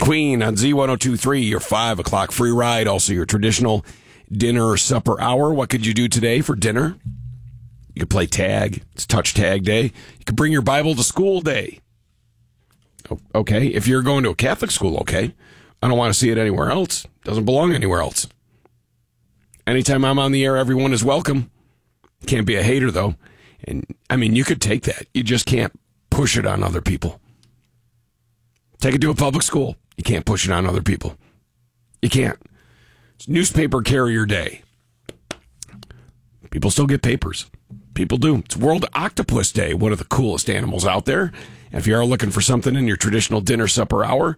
Queen on Z1023, your 5 o'clock free ride. Also your traditional dinner or supper hour. What could you do today for dinner? You could play tag. It's touch tag day. You could bring your Bible to school day. Okay. If you're going to a Catholic school, okay. I don't want to see it anywhere else. Doesn't belong anywhere else. Anytime I'm on the air, everyone is welcome. Can't be a hater, though. And, I mean, you could take that. You just can't push it on other people. Take it to a public school. You can't push it on other people. You can't. It's newspaper carrier day. People still get papers. People do. It's World Octopus Day, one of the coolest animals out there. And if you are looking for something in your traditional dinner supper hour,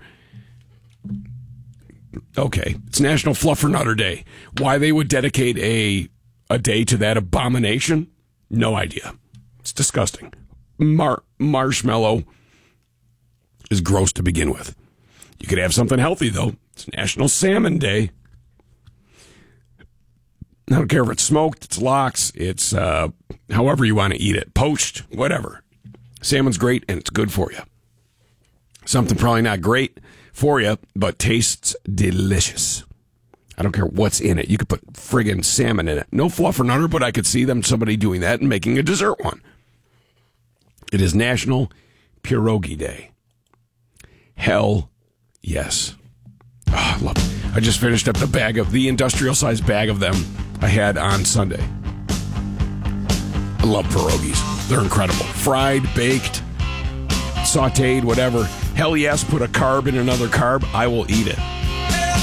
okay, it's National Fluffernutter Day. Why they would dedicate a day to that abomination? No idea. It's disgusting. Marshmallow is gross to begin with. You could have something healthy, though. It's National Salmon Day. I don't care if it's smoked, it's lox, it's however you want to eat it. Poached, whatever. Salmon's great, and it's good for you. Something probably not great for you, but tastes delicious. I don't care what's in it. You could put friggin' salmon in it. No fluffernutter, but I could see somebody doing that and making a dessert one. It is National Pierogi Day. Hell yes. Oh, I love it. I just finished up the industrial-sized bag of them I had on Sunday. I love pierogies. They're incredible. Fried, baked, sauteed, whatever. Hell yes, put a carb in another carb. I will eat it.